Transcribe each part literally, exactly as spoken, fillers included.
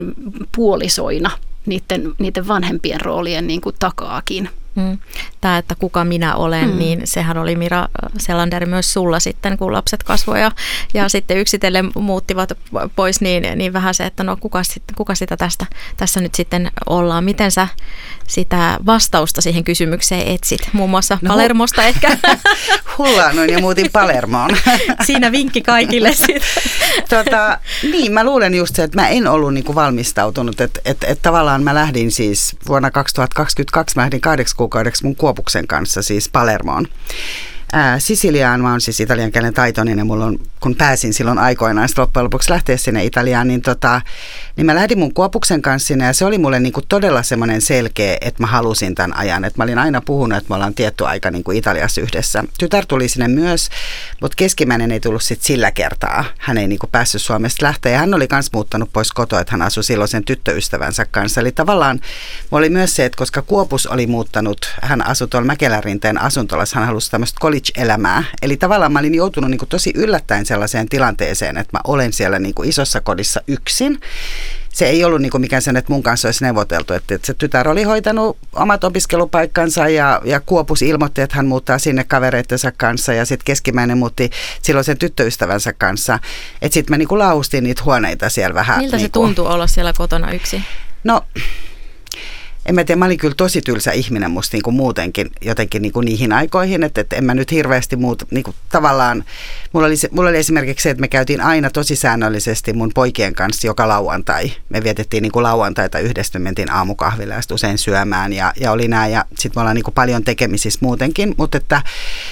puolisoina niiden, niiden vanhempien roolien niin kuin takaakin. Mm. Tämä, että kuka minä olen, mm. niin sehän oli Mira Selander myös sulla sitten, kun lapset kasvoivat ja, ja sitten yksitellen muuttivat pois, niin, niin vähän se, että no kuka, kuka sitä tästä, tässä nyt sitten ollaan. Miten sä sitä vastausta siihen kysymykseen etsit? Muun muassa no, Palermosta ehkä. Hullaannuin ja muutin Palermoon. Siinä vinkki kaikille sitten. Tota, niin, mä luulen just se, että mä en ollut niinku valmistautunut, että et, et tavallaan mä lähdin siis vuonna kaksituhattakaksikymmentäkaksi, mä lähdin kahdeksi kuukaudeksi mun kuopuksen kanssa siis Palermoon. Ää, Sisiliaan, mä oon siis italiankielinen taitoinen ja mulla on, kun pääsin silloin aikoinaan loppujen lopuksi lähteä sinne Italiaan, niin, tota, niin mä lähdin mun kuopuksen kanssa sinne ja se oli mulle niinku todella semmoinen selkeä, että mä halusin tämän ajan. Että mä olin aina puhunut, että me ollaan tietty aika niinku Italiassa yhdessä. Tytär tuli sinne myös, mutta keskimmäinen ei tullut sit sillä kertaa. Hän ei niinku päässyt Suomesta lähteä ja hän oli myös muuttanut pois kotoa, että hän asui silloin sen tyttöystävänsä kanssa. Eli tavallaan oli myös se, että koska Kuopus oli muuttanut, hän asui tuolla Mäkelärinteen asuntolassa, hän halusi tämmöistä college-elämää. Eli tavallaan mä olin joutunut niinku tosi yllättäen sellaiseen tilanteeseen, että mä olen siellä niinku isossa kodissa yksin. Se ei ollut niinku mikään sen, että mun kanssa olisi neuvoteltu. Että, että se tytär oli hoitanut omat opiskelupaikkansa ja, ja Kuopus ilmoitti, että hän muuttaa sinne kavereittensa kanssa ja sitten keskimmäinen muutti silloin sen tyttöystävänsä kanssa. Että sitten me niinku laustiin niitä huoneita siellä vähän. Miltä niinku, se tuntuu olla siellä kotona yksin? No... En mä tiedä, mä olin kyllä tosi tylsä ihminen musta niin kuin muutenkin jotenkin niin kuin niihin aikoihin, että, että en mä nyt hirveästi muuta, niin kuin tavallaan, mulla oli, mulla oli esimerkiksi se, että me käytiin aina tosi säännöllisesti mun poikien kanssa joka lauantai. Me vietettiin niin kuin lauantaita yhdessä, me mentiin aamukahville ja usein syömään ja, ja oli nää ja sit me ollaan niin kuin paljon tekemisissä muutenkin, mutta että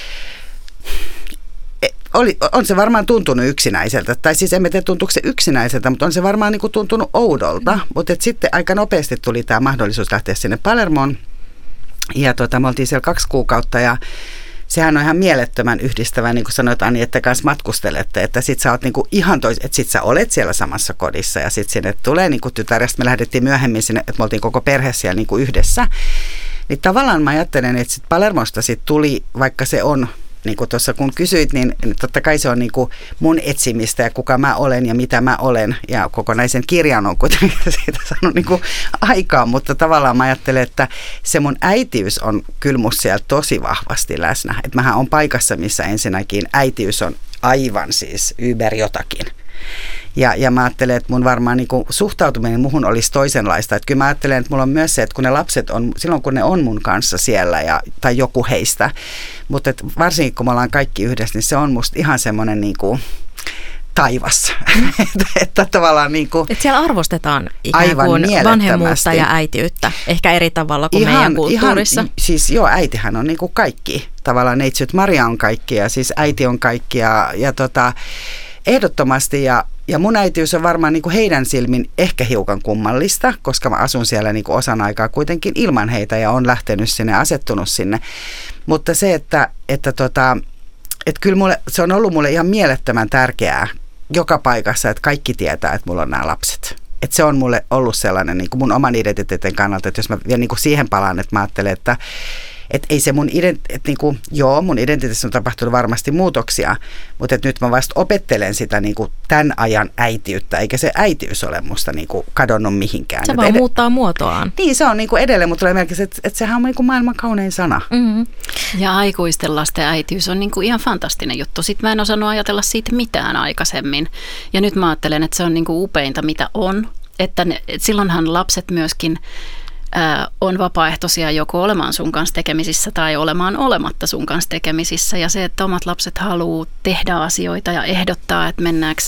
Oli, on se varmaan tuntunut yksinäiseltä, tai siis emme tiedä tuntuuko se yksinäiseltä, mutta on se varmaan niin kuin tuntunut oudolta, mm. mutta sitten aika nopeasti tuli tämä mahdollisuus lähteä sinne Palermoon ja tota, me oltiin siellä kaksi kuukautta ja sehän on ihan mielettömän yhdistävä, niin kuin sanoit Ani, että kanssa matkustelette, että sit sä oot niin kuin ihan tois, että sit sä olet siellä samassa kodissa ja sit sinne tulee niin kuin tytär, ja me lähdettiin myöhemmin sinne, että me oltiin koko perhe siellä niin kuin yhdessä, niin tavallaan mä ajattelen, että sit Palermosta sit tuli, vaikka se on niin kuin tuossa kun kysyit, niin totta kai se on niin kuin mun etsimistä ja kuka mä olen ja mitä mä olen. Ja kokonaisen kirjan on kuitenkin siitä saanut niin kuin aikaa, mutta tavallaan mä ajattelen, että se mun äitiys on kyllä musta siellä tosi vahvasti läsnä. Että mähän on paikassa, missä ensinnäkin äitiys on aivan siis yber jotakin. Ja, ja mä ajattelen, että mun varmaan niin kuin suhtautuminen muhun olisi toisenlaista. Että kyllä mä ajattelen, että mulla on myös se, että kun ne lapset on, silloin kun ne on mun kanssa siellä ja, tai joku heistä, mutta että varsinkin kun me ollaan kaikki yhdessä, niin se on musta ihan semmoinen niin kuin taivas. että, että tavallaan niin kuin että siellä arvostetaan ikään kuin vanhemmuutta ja äitiyttä, ehkä eri tavalla kuin ihan, meidän kulttuurissa. Ihan, siis joo, äitihän on niin kuin kaikki. Tavallaan neitsyt Maria on kaikki ja siis äiti on kaikki ja, ja tota, ehdottomasti ja Ja mun äitiys on varmaan niin kuin heidän silmin ehkä hiukan kummallista, koska mä asun siellä niin kuin osan aikaa kuitenkin ilman heitä ja on lähtenyt sinne, asettunut sinne. Mutta se, että, että, tota, että kyllä mulle, se on ollut mulle ihan mielettömän tärkeää joka paikassa, että kaikki tietää, että mulla on nämä lapset. Että se on mulle ollut sellainen niin kuin mun oman identiteetin kannalta, että jos mä vielä niin kuin siihen palaan, että mä ajattelen, että Että ei se mun, ident- niinku, joo, mun identiteetissä on tapahtunut varmasti muutoksia, mutta et nyt mä vasta opettelen sitä niinku tämän ajan äitiyttä, eikä se äitiys ole musta niinku kadonnut mihinkään. Se vaan ed- muuttaa muotoaan. Niin, se on niinku edelleen, mutta tulee merkiksi, että et sehän on niinku maailman kaunein sana. Mm-hmm. Ja aikuisten lasten äitiys on niinku ihan fantastinen juttu. Sitten mä en osannut ajatella siitä mitään aikaisemmin. Ja nyt mä ajattelen, että se on niinku upeinta, mitä on. Että ne, et silloinhan lapset myöskin on vapaaehtoisia joko olemaan sun kanssa tekemisissä tai olemaan olematta sun kanssa tekemisissä. Ja se, että omat lapset haluaa tehdä asioita ja ehdottaa, että mennäänkö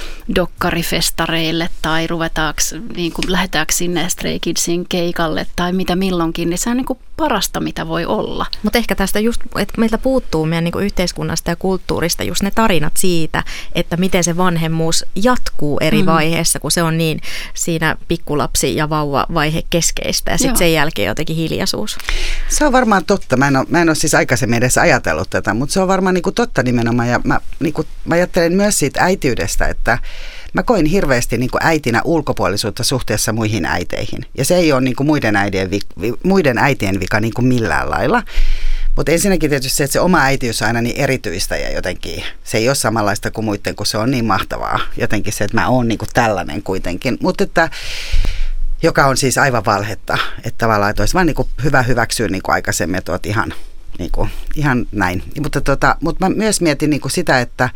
dokkarifestareille tai ruvetaanko, niin kuin lähdetäänkö sinne Stray Kidsin keikalle tai mitä milloinkin, niin se on niin kuin parasta, mitä voi olla. Mutta ehkä tästä just, että meiltä puuttuu meidän niin kuin yhteiskunnasta ja kulttuurista just ne tarinat siitä, että miten se vanhemmuus jatkuu eri mm. vaiheessa, kun se on niin siinä pikkulapsi- ja vauva-vaihe keskeistä ja sitten sen jälkeen jotenkin hiljaisuus. Se on varmaan totta. Mä en ole, mä en ole siis aikaisemmin edes ajatellut tätä, mutta se on varmaan niin kuin totta nimenomaan ja mä, niin kuin, mä ajattelen myös siitä äitiydestä, että mä koin hirveästi niin kuin äitinä ulkopuolisuutta suhteessa muihin äiteihin. Ja se ei ole niin kuin muiden, äidien, muiden äitien vika niin kuin millään lailla. Mutta ensinnäkin tietysti se, että se oma äitiys on aina niin erityistä ja jotenkin se ei ole samanlaista kuin muiden, kun se on niin mahtavaa. Jotenkin se, että mä oon niin kuin tällainen kuitenkin. Mutta että, joka on siis aivan valhetta, että tavallaan, että olisi vaan niin kuin hyvä hyväksyä niin kuin aikaisemmin, että oot ihan, niin kuin, ihan näin. Mutta, tota, mutta mä myös mietin niin kuin sitä, että,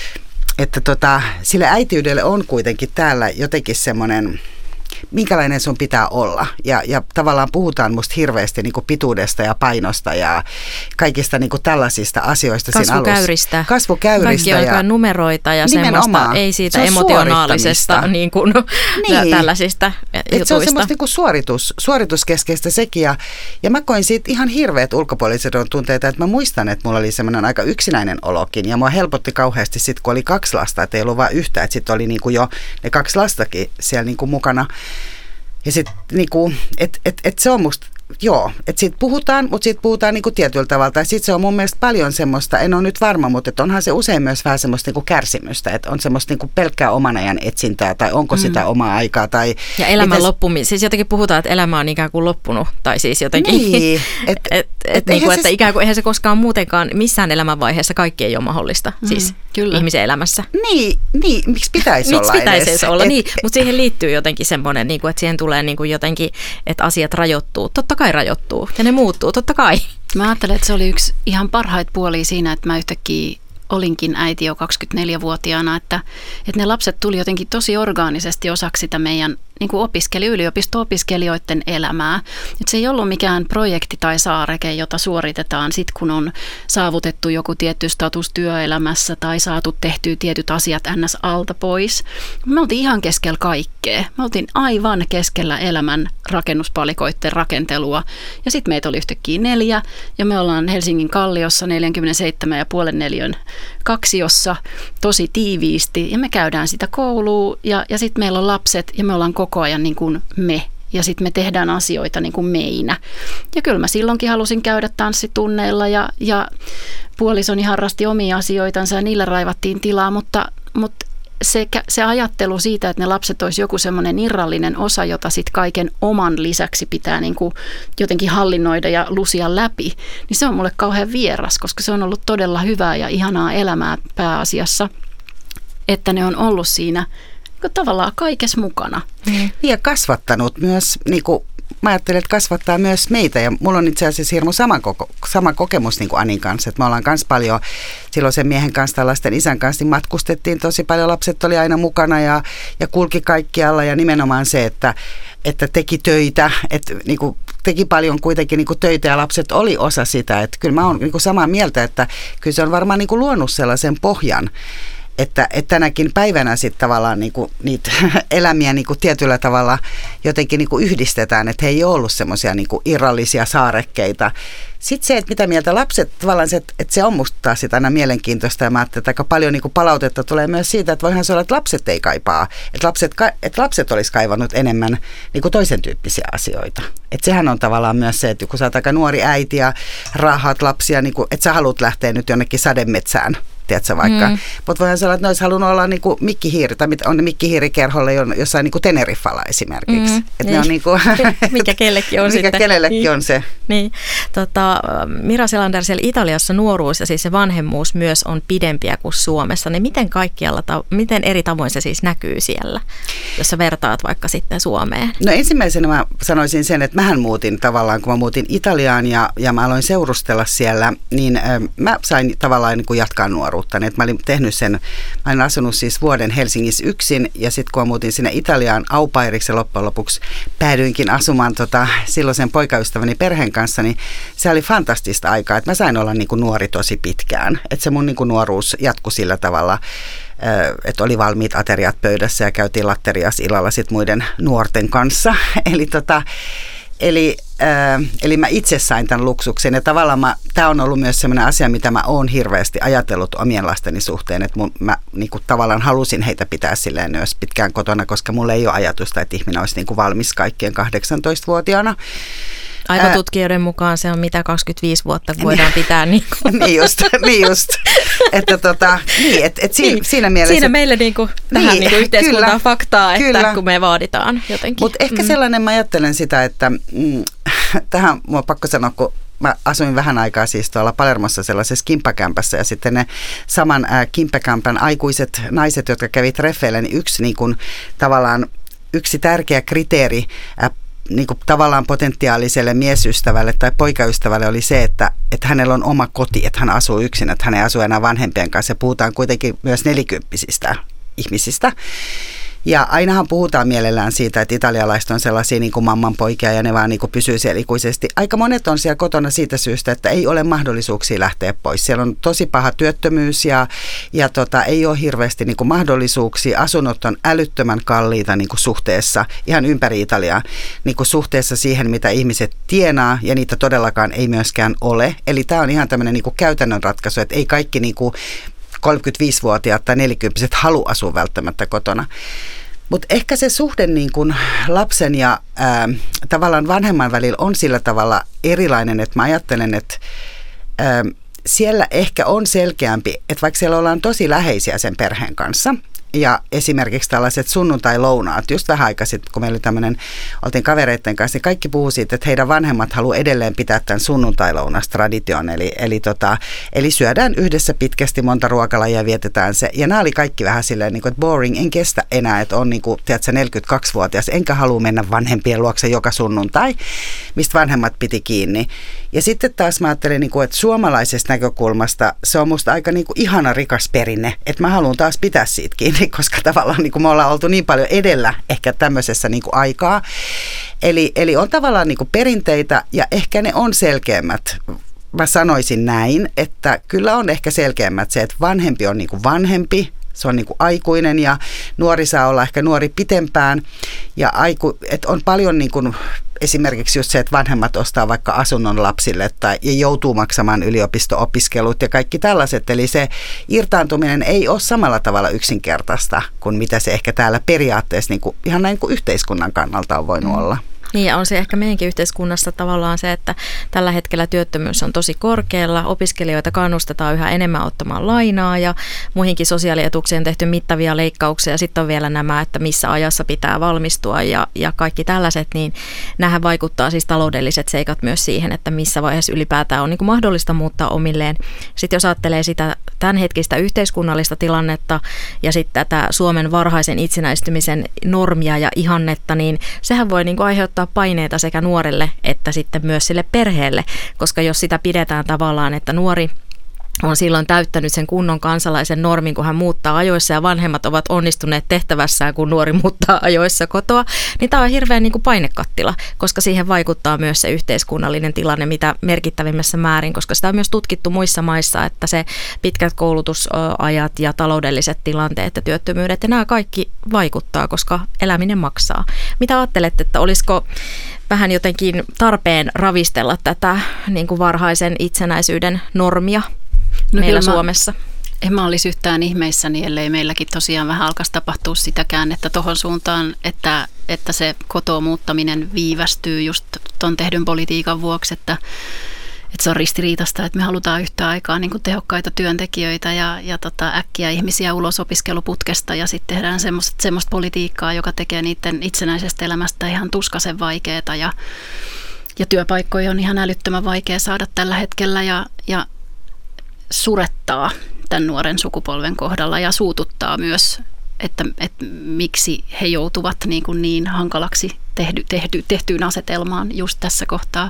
että tota, sille äitiydelle on kuitenkin täällä jotenkin semmoinen, minkälainen sun pitää olla. Ja, ja tavallaan puhutaan musta hirveästi niin kuin pituudesta ja painosta ja kaikista niin kuin tällaisista asioista siinä alussa. Kasvukäyristä. Kasvukäyristä. Kaikki on ja numeroita ja semmoista, ei siitä emotionaalisesta niin kuin, niin. tällaisista jutuista. Se on semmoista niin kuin suoritus, suorituskeskeistä sekin. Ja, ja mä koin siitä ihan hirveät ulkopuoliset tunteita, että mä muistan, että mulla oli semmoinen aika yksinäinen olokin. Ja mua helpotti kauheasti sitten, kun oli kaksi lasta, että ei ollut vaan yhtä. Että sitten oli niin kuin jo ne kaksi lastakin siellä niin kuin mukana. Ja sitten niinku, että et, et se on musta, joo, että siitä puhutaan, mutta siitä puhutaan niinku tietyllä tavalla. Ja sitten se on mun mielestä paljon semmoista, en ole nyt varma, mutta et onhan se usein myös vähän semmoista niinku kärsimystä, että on semmoista niinku pelkkää oman ajan etsintää tai onko mm. sitä omaa aikaa. Tai, ja elämän et, loppuminen, siis jotenkin puhutaan, että elämä on ikään kuin loppunut, tai siis jotenkin, niin, et, et, et, et, niinku, että se, ikään kuin eihän se koskaan muutenkaan missään elämänvaiheessa kaikki ei ole mahdollista, mm, siis kyllä. ihmisen elämässä. Niin, niin miksi pitäisi olla Miksi pitäisi edes? olla, et, niin, mutta siihen liittyy jotenkin semmoinen, niin kuin, että siihen tulee niin kuin jotenkin, että asiat rajoittuu, totta kai rajoittuu, ja ne muuttuu, totta kai. Mä ajattelen, että se oli yksi ihan parhaita puolia siinä, että mä yhtäkkiä olinkin äiti jo kaksikymmentäneljävuotiaana, että, että ne lapset tuli jotenkin tosi orgaanisesti osaksi sitä meidän niin kuin opiskeli, yliopisto-opiskelijoiden elämää. Että se ei ollut mikään projekti tai saareke, jota suoritetaan sitten, kun on saavutettu joku tietty status työelämässä tai saatu tehtyä tietyt asiat ns. Alta pois. Me oltiin ihan keskellä kaikkea. Me oltiin aivan keskellä elämän rakennuspalikoiden rakentelua. Ja sitten meitä oli yhtäkkiä neljä ja me ollaan Helsingin Kalliossa neljäkymmentäseitsemän ja puolen neliön kaksiossa tosi tiiviisti ja me käydään sitä koulua ja, ja sitten meillä on lapset ja me ollaan koko ajan niin kuin me ja sitten me tehdään asioita niin kuin meinä. Ja kyllä mä silloinkin halusin käydä tanssitunneilla ja, ja puolisoni harrasti omia asioitansa ja niillä raivattiin tilaa, mutta, mutta se, se ajattelu siitä, että ne lapset olisi joku semmoinen irrallinen osa, jota sitten kaiken oman lisäksi pitää niin kuin jotenkin hallinnoida ja lusia läpi, niin se on mulle kauhean vieras, koska se on ollut todella hyvää ja ihanaa elämää pääasiassa, että ne on ollut siinä niin tavallaan kaikessa mukana. Mm. Ja kasvattanut myös, niin kuin mä ajattelen, että kasvattaa myös meitä ja mulla on itse asiassa hirmu sama, koko, sama kokemus niin kuin Anin kanssa, että me ollaan myös paljon silloin sen miehen kanssa tai lasten isän kanssa niin matkustettiin tosi paljon, lapset oli aina mukana ja, ja kulki kaikkialla ja nimenomaan se, että, että teki töitä, että niin kuin teki paljon kuitenkin niin kuin töitä ja lapset oli osa sitä, että kyllä mä oon niin kuin samaa mieltä, että kyllä se on varmaan niin kuin luonut sellaisen pohjan, Että, että tänäkin päivänä sitten tavallaan niinku niitä elämiä niinku tietyllä tavalla jotenkin niinku yhdistetään, että he ei ole ollut semmoisia niinku irrallisia saarekkeita. Sitten se, että mitä mieltä lapset, tavallaan se, että, että se on musta taas aina mielenkiintoista ja mä ajattelin, että aika paljon niinku palautetta tulee myös siitä, että voihan se olla, että lapset ei kaipaa, että lapset, että lapset olisi kaivannut enemmän niinku toisen tyyppisiä asioita. Että sehän on tavallaan myös se, että kun sä oot aika nuori äiti ja raahaat lapsia, niinku, että sä haluat lähteä nyt jonnekin sademetsään. Tiedätkö vaikka. Mm. Mutta voihan sanoa, että ne olisi halunnut olla niinku mikkihiiri, tai on ne mikkihiirikerholle jossain niinku Teneriffalla esimerkiksi. Mm, niin. Ne on niinku, mikä kellekin on mikä sitten. Kenellekin niin. on se. Niin. Tota, Mira Selander, siellä Italiassa nuoruus ja siis se vanhemmuus myös on pidempiä kuin Suomessa. Niin miten kaikkialla, miten eri tavoin se siis näkyy siellä, jos sä vertaat vaikka sitten Suomeen? No ensimmäisenä mä sanoisin sen, että mähän muutin tavallaan, kun mä muutin Italiaan ja, ja mä aloin seurustella siellä, niin äh, mä sain tavallaan niin kuin jatkaa nuoruutta. Että mä olin tehnyt sen, mä olin asunut siis vuoden Helsingissä yksin ja sitten kun mä muutin sinne Italiaan au pairiksi ja loppujen lopuksi päädyinkin asumaan tota, silloisen poikaystäväni perheen kanssa, niin se oli fantastista aikaa, että mä sain olla niin kuin nuori tosi pitkään. Että se mun niin kuin nuoruus jatkui sillä tavalla, että oli valmiit ateriat pöydässä ja käytiin latterias illalla sit muiden nuorten kanssa. Eli tota, Eli, äh, eli mä itse sain tämän luksuksen ja tavallaan tämä on ollut myös sellainen asia, mitä mä oon hirveästi ajatellut omien lasteni suhteen, että mun, mä niinku, tavallaan halusin heitä pitää silleen myös pitkään kotona, koska mulla ei ole ajatusta, että ihminen olisi niinku valmis kaikkien kahdeksantoista-vuotiaana. Aikatutkijoiden mukaan se on mitä kaksikymmentäviisi vuotta voidaan pitää. Niin, niin just, niin just. Että tota, niin, et, et siinä, niin, siinä mielessä. Siinä meille niinku, niin, vähän niinku yhteiskuntaan kyllä, faktaa, että kyllä. Kun me vaaditaan jotenkin. Mutta ehkä mm. sellainen mä ajattelen sitä, että mm, tähän mua on pakko sanoa, kun mä asuin vähän aikaa siis tuolla Palermossa sellaisessa kimppakämpässä ja sitten ne saman ää, kimppakämpän aikuiset naiset, jotka kävi treffeille, niin yksi niin kuin, tavallaan yksi tärkeä kriteeri ää, niin kuin tavallaan potentiaaliselle miesystävälle tai poikaystävälle oli se, että, että hänellä on oma koti, että hän asuu yksin, että hän ei asu enää vanhempien kanssa. Puhutaan kuitenkin myös nelikymppisistä ihmisistä. Ja ainahan puhutaan mielellään siitä, että italialaiset on sellaisia niin kuin mammanpoikia ja ne vaan niin kuin pysyy siellä ikuisesti. Aika monet on siellä kotona siitä syystä, että ei ole mahdollisuuksia lähteä pois. Siellä on tosi paha työttömyys ja, ja tota, ei ole hirveästi niin kuin mahdollisuuksia. Asunnot on älyttömän kalliita niin kuin suhteessa, ihan ympäri Italiaa, niin kuin suhteessa siihen, mitä ihmiset tienaa ja niitä todellakaan ei myöskään ole. Eli tämä on ihan tämmöinen niin kuin käytännön ratkaisu, että ei kaikki niin kuin kolmekymmentäviisivuotiaat tai nelikymppiset halua asua välttämättä kotona. Mutta ehkä se suhde niin kun lapsen ja ää, tavallaan vanhemman välillä on sillä tavalla erilainen, että mä ajattelen, että ää, siellä ehkä on selkeämpi, että vaikka siellä ollaan tosi läheisiä sen perheen kanssa, ja esimerkiksi tällaiset sunnuntai-lounaat, just vähän aikaa sitten, kun meillä oli tämmöinen, oltiin kavereiden kanssa, niin kaikki puhuu siitä, että heidän vanhemmat haluaa edelleen pitää tämän sunnuntai-lounas-tradition, eli, eli, tota, eli syödään yhdessä pitkästi monta ruokalajia ja vietetään se. Ja nämä oli kaikki vähän silleen, niin kuin, että boring, en kestä enää, että on niin kuin, tiedätkö, neljäkymmentäkaksivuotias, enkä halua mennä vanhempien luokse joka sunnuntai, mistä vanhemmat piti kiinni. Ja sitten taas mä ajattelin, niin kuin, että suomalaisesta näkökulmasta se on musta aika niin kuin, ihana rikas perinne, että mä haluan taas pitää siitä kiinni, koska tavallaan niin kuin me ollaan oltu niin paljon edellä ehkä tämmöisessä niin kuin aikaa. Eli, eli on tavallaan niin kuin perinteitä ja ehkä ne on selkeämmät. Mä sanoisin näin, että kyllä on ehkä selkeämmät se, että vanhempi on niin kuin vanhempi, se on niin kuin aikuinen ja nuori saa olla ehkä nuori pitempään ja aiku, että on paljon niin kuin esimerkiksi just se, että vanhemmat ostaa vaikka asunnon lapsille tai ja joutuu maksamaan yliopisto-opiskelut ja kaikki tällaiset. Eli se irtaantuminen ei ole samalla tavalla yksinkertaista kuin mitä se ehkä täällä periaatteessa niin kuin, ihan näin kuin yhteiskunnan kannalta on voinut olla. Niin ja on se ehkä meidänkin yhteiskunnassa tavallaan se, että tällä hetkellä työttömyys on tosi korkealla, opiskelijoita kannustetaan yhä enemmän ottamaan lainaa ja muihinkin sosiaalietuuksiin on tehty mittavia leikkauksia. Sitten on vielä nämä, että missä ajassa pitää valmistua ja, ja kaikki tällaiset, niin nämähän vaikuttaa siis taloudelliset seikat myös siihen, että missä vaiheessa ylipäätään on niin kuin mahdollista muuttaa omilleen. Sitten jos ajattelee sitä tämänhetkistä yhteiskunnallista tilannetta ja sitten tätä Suomen varhaisen itsenäistymisen normia ja ihannetta, niin sehän voi niin kuin aiheuttaa paineita sekä nuorelle että sitten myös sille perheelle, koska jos sitä pidetään tavallaan, että nuori on silloin täyttänyt sen kunnon kansalaisen normin, kun hän muuttaa ajoissa ja vanhemmat ovat onnistuneet tehtävässään, kun nuori muuttaa ajoissa kotoa, niin tämä on hirveän niin kuin painekattila, koska siihen vaikuttaa myös se yhteiskunnallinen tilanne, mitä merkittävimmässä määrin, koska sitä on myös tutkittu muissa maissa, että se pitkät koulutusajat ja taloudelliset tilanteet ja työttömyydet ja nämä kaikki vaikuttaa, koska eläminen maksaa. Mitä ajattelette, että olisiko vähän jotenkin tarpeen ravistella tätä niin kuin varhaisen itsenäisyyden normia no meillä Suomessa? En mä olisi yhtään ihmeissäni, ellei meilläkin tosiaan vähän alkaisi tapahtua sitä käännettä tuohon suuntaan, että, että se kotoa muuttaminen viivästyy just tuon tehdyn politiikan vuoksi, että, että se on ristiriitasta, että me halutaan yhtä aikaa niin kuin tehokkaita työntekijöitä ja, ja tota, äkkiä ihmisiä ulos opiskeluputkesta ja sitten tehdään semmoista, semmoista politiikkaa, joka tekee niiden itsenäisestä elämästä ihan tuskaisen vaikeaa ja, ja työpaikkoja on ihan älyttömän vaikea saada tällä hetkellä ja, ja surettaa tämän nuoren sukupolven kohdalla ja suututtaa myös, että, että miksi he joutuvat niin, kuin niin hankalaksi tehdy, tehdy, tehtyyn asetelmaan just tässä kohtaa.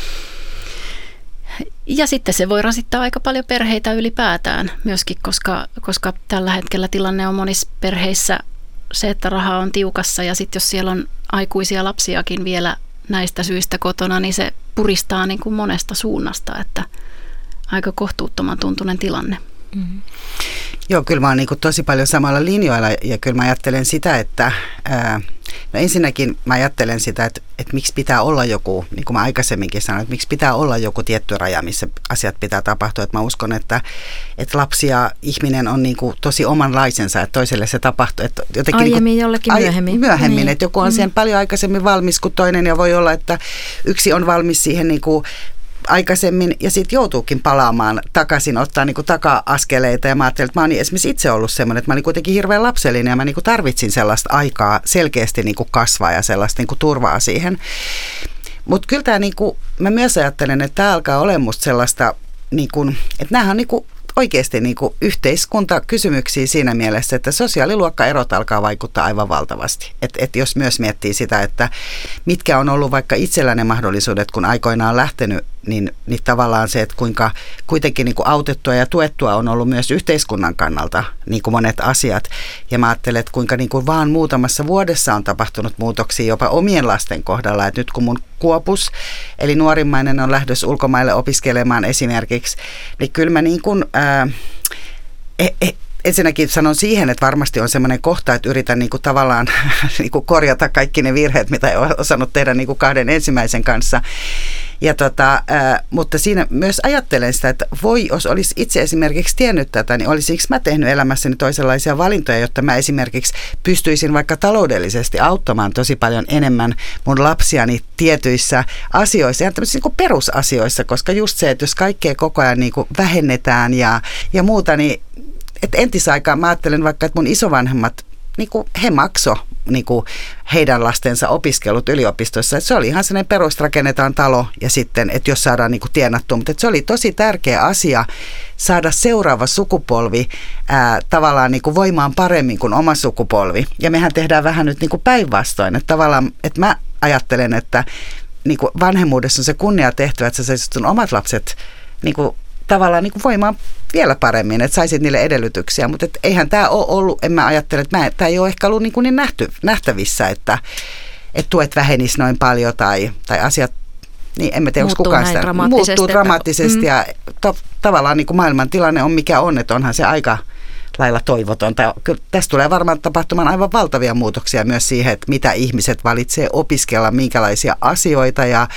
Ja sitten se voi rasittaa aika paljon perheitä ylipäätään myöskin, koska, koska tällä hetkellä tilanne on monissa perheissä se, että raha on tiukassa ja sitten jos siellä on aikuisia lapsiakin vielä näistä syistä kotona, niin se puristaa niin kuin monesta suunnasta, että aika kohtuuttoman tuntunen tilanne. Mm-hmm. Joo, kyllä mä oon niin kuin tosi paljon samalla linjoilla ja kyllä mä ajattelen sitä, että ää, no ensinnäkin mä ajattelen sitä, että, että miksi pitää olla joku, niin kuin mä aikaisemminkin sanoin, että miksi pitää olla joku tietty raja, missä asiat pitää tapahtua. Että mä uskon, että, että lapsi ja ihminen on niin kuin tosi omanlaisensa, että toiselle se tapahtuu. Että jotenkin aiemmin niin kuin, jollekin myöhemmin. Ai, myöhemmin, niin. Että joku on siihen mm. paljon aikaisemmin valmis kuin toinen ja voi olla, että yksi on valmis siihen niin kuin aikaisemmin ja sitten joutuukin palaamaan takaisin, ottaa niinku taka-askeleita ja mä ajattelin, että mä oon esimerkiksi itse ollut semmoinen, että mä olin kuitenkin hirveän lapsellinen ja mä niinku tarvitsin sellaista aikaa selkeästi niinku kasvaa ja sellaista niinku turvaa siihen. Mutta kyllä tämä, niinku, mä myös ajattelen, että tämä alkaa olemaan musta sellaista, niinku, että nämähän on niinku, oikeasti niinku, yhteiskuntakysymyksiä siinä mielessä, että sosiaaliluokkaerot alkaa vaikuttaa aivan valtavasti. Että et jos myös miettii sitä, että mitkä on ollut vaikka itsellä ne mahdollisuudet, kun aikoinaan on lähtenyt, niin, niin tavallaan se, että kuinka kuitenkin niin kuin autettua ja tuettua on ollut myös yhteiskunnan kannalta niin kuin monet asiat. Ja mä ajattelen, että kuinka niin kuin vaan muutamassa vuodessa on tapahtunut muutoksia jopa omien lasten kohdalla. Että nyt kun mun Kuopus, eli nuorimmainen, on lähdössä ulkomaille opiskelemaan esimerkiksi, niin kyllä mä niin kuin, ää, e, e, ensinnäkin sanon siihen, että varmasti on semmoinen kohta, että yritän niin kuin tavallaan niin kuin korjata kaikki ne virheet, mitä en ole osannut tehdä niin kuin kahden ensimmäisen kanssa. Ja tota, ää, mutta siinä myös ajattelen sitä, että voi, jos olisi itse esimerkiksi tiennyt tätä, niin olisinko mä tehnyt elämässäni toisenlaisia valintoja, jotta mä esimerkiksi pystyisin vaikka taloudellisesti auttamaan tosi paljon enemmän mun lapsiani tietyissä asioissa, ja tämmöisissä niin kuin perusasioissa, koska just se, että jos kaikkea koko ajan niin kuin vähennetään ja, ja muuta, niin että entisaikaan mä ajattelen vaikka, että mun isovanhemmat, niin kuin he makso niin kuin heidän lastensa opiskelut yliopistossa. Että se oli ihan sellainen perusrakennetaan talo ja sitten, että jos saadaan niin kuin tienattua. Mutta se oli tosi tärkeä asia saada seuraava sukupolvi ää, tavallaan niin kuin voimaan paremmin kuin oma sukupolvi. Ja mehän tehdään vähän nyt niin kuin päinvastoin. Että tavallaan, että mä ajattelen, että niin kuin vanhemmuudessa on se kunnia tehtävä, että sä saisit sun omat lapset niin kuin tavallaan niin kuin voimaan vielä paremmin, että saisit niille edellytyksiä, mutta et eihän tämä ole ollut, en mä ajattele, että tämä ei ole ehkä ollut niin, kuin niin nähty, nähtävissä, että et tuet vähenisi noin paljon tai, tai asiat, niin en mä tiedä, onko kukaan sitä muuttuu dramaattisesti mm. ja to, tavallaan niin kuin maailman tilanne on mikä on, että onhan se aika lailla toivotonta. Kyllä tästä tulee varmaan tapahtumaan aivan valtavia muutoksia myös siihen, että mitä ihmiset valitsee opiskella, minkälaisia asioita ja,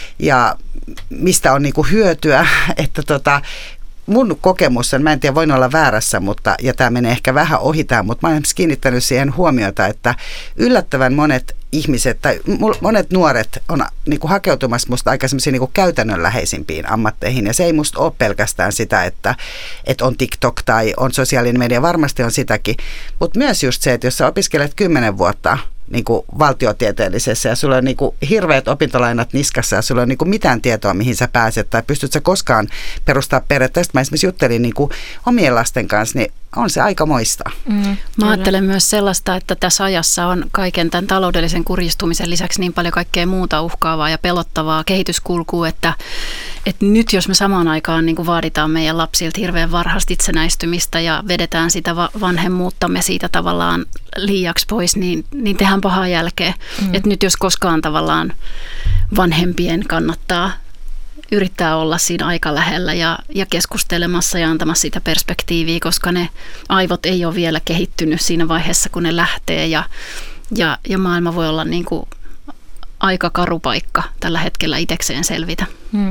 ja mistä on niin kuin hyötyä, että tota, mun kokemus on, mä en tiedä, voin olla väärässä, mutta, ja tämä menee ehkä vähän ohi tämä, mutta mä olen kiinnittänyt siihen huomiota, että yllättävän monet ihmiset tai monet nuoret on niin kuin hakeutumassa musta aika semmoisiin niin kuin käytännönläheisimpiin ammatteihin, ja se ei musta ole pelkästään sitä, että, että on TikTok tai on sosiaalinen media, varmasti on sitäkin, mutta myös just se, että jos sä opiskelet kymmenen vuotta niin kuin valtiotieteellisessä ja sulla on niin kuin hirveät opintolainat niskassa ja sulla on niin kuin mitään tietoa, mihin sä pääset tai pystyt sä koskaan perustaa perhettä. Tästä mä esimerkiksi juttelin niin kuin omien lasten kanssa, niin on se aika moista. Mm, mä ajattelen myös sellaista, että tässä ajassa on kaiken tämän taloudellisen kurjistumisen lisäksi niin paljon kaikkea muuta uhkaavaa ja pelottavaa kehityskulkua, että, että nyt jos me samaan aikaan niin kuin vaaditaan meidän lapsilta hirveän varhaista itsenäistymistä ja vedetään sitä vanhemmuuttamme siitä tavallaan liiaksi pois, niin, niin tehdään pahaa jälkeä. Mm. Että nyt jos koskaan tavallaan vanhempien kannattaa yrittää olla siinä aika lähellä ja, ja keskustelemassa ja antamassa sitä perspektiiviä, koska ne aivot ei ole vielä kehittynyt siinä vaiheessa, kun ne lähtee ja, ja, ja maailma voi olla niin kuin aika karu paikka tällä hetkellä itsekseen selvitä. Hmm.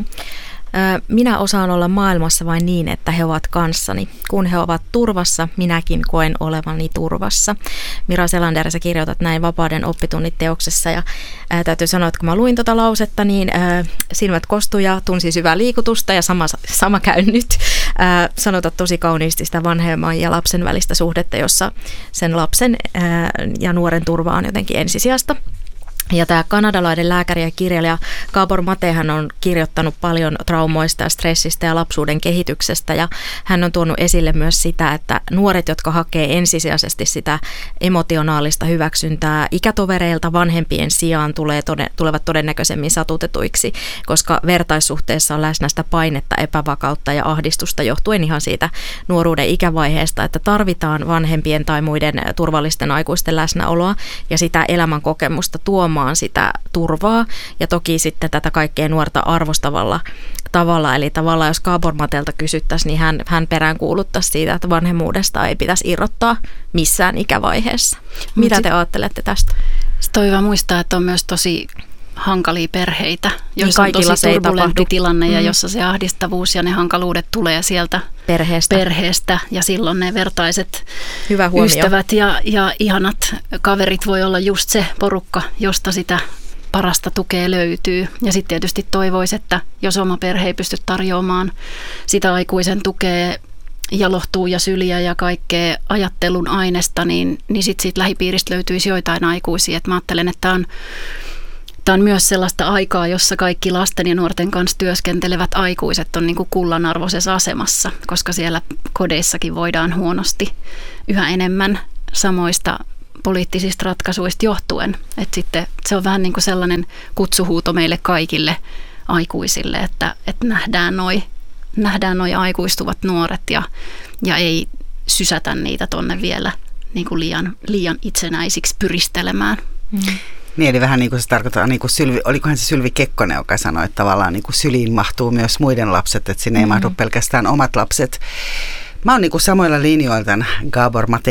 Minä osaan olla maailmassa vain niin, että he ovat kanssani. Kun he ovat turvassa, minäkin koen olevani turvassa. Mira Selander, sä kirjoitat näin Vapauden oppitunnit -teoksessa ja ää, täytyy sanoa, että kun mä luin tota lausetta, niin ää, silmät kostui ja tunsi syvää liikutusta ja sama, sama käy nyt. Ää, sanotat tosi kauniisti sitä vanhemman ja lapsen välistä suhdetta, jossa sen lapsen ää, ja nuoren turva on jotenkin ensisijasta. Ja tämä kanadalainen lääkäri ja kirjailija Gabor Mate, hän on kirjoittanut paljon traumoista ja stressistä ja lapsuuden kehityksestä, ja hän on tuonut esille myös sitä, että nuoret, jotka hakee ensisijaisesti sitä emotionaalista hyväksyntää ikätovereilta vanhempien sijaan, tulee tode, tulevat todennäköisemmin satutetuiksi, koska vertaissuhteessa on läsnä sitä painetta, epävakautta ja ahdistusta johtuen ihan siitä nuoruuden ikävaiheesta, että tarvitaan vanhempien tai muiden turvallisten aikuisten läsnäoloa ja sitä elämän kokemusta tuomaan sitä turvaa ja toki sitten tätä kaikkea nuorta arvostavalla tavalla. Eli tavallaan jos Gabor Matelta kysyttäisiin, niin hän, hän peräänkuuluttaisi siitä, että vanhemmuudesta ei pitäisi irrottaa missään ikävaiheessa. Mitä Mut te ajattelette tästä? Sitten on hyvä muistaa, että on myös tosi hankalia perheitä, joissa niin on tosi turbulentti tilanne ja mm. jossa se ahdistavuus ja ne hankaluudet tulee sieltä perheestä, perheestä ja silloin ne vertaiset ystävät ja, ja ihanat kaverit voi olla just se porukka, josta sitä parasta tukea löytyy. Ja sitten tietysti toivoisi, että jos oma perhe ei pysty tarjoamaan sitä aikuisen tukea ja lohtuu ja syliä ja kaikkea ajattelun aineesta, niin, niin sitten siitä lähipiiristä löytyisi joitain aikuisia. Et mä ajattelen, että on tämä on myös sellaista aikaa, jossa kaikki lasten ja nuorten kanssa työskentelevät aikuiset on niin kuin kullanarvoisessa asemassa, koska siellä kodeissakin voidaan huonosti yhä enemmän samoista poliittisista ratkaisuista johtuen. Et sitten se on vähän niin kuin sellainen kutsuhuuto meille kaikille aikuisille, että, että nähdään noi, nähdään noi aikuistuvat nuoret ja, ja ei sysätä niitä tonne vielä niin kuin liian, liian itsenäisiksi pyristelemään. Mm. Niin, eli vähän niin kuin se tarkoittaa, niin kuin Sylvi, olikohan se Sylvi Kekkonen, joka sanoi, että tavallaan niin kuin syliin mahtuu myös muiden lapset, että sinne ei mm. mahdu pelkästään omat lapset. Mä oon niin kuin samoilla linjoilla tämän Gabor Mate